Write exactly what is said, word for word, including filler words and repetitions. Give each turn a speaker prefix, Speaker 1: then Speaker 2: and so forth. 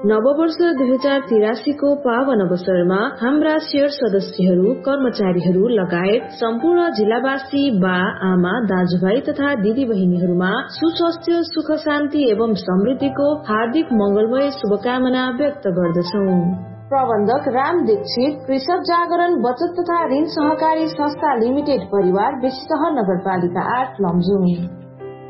Speaker 1: नववर्ष दुई हजार तिरासी को पावन अवसरमा हाम्रा शेयर सदस्यहरू, कर्मचारीहरू लगायत सम्पूर्ण जिल्लावासी, बा आमा, दाजुभाइ तथा दिदी बहिनीहरूमा सुस्वास्थ्य, सुख शान्ति एवं समृद्धिको हार्दिक मंगलमय शुभकामना व्यक्त गर्दछौं। प्रबन्धक राम दीक्षित, कृषक जागरण बचत तथा ऋण सहकारी संस्था लिमिटेड परिवार, बेसीसहर नगरपालिका आठ, लमजुङ।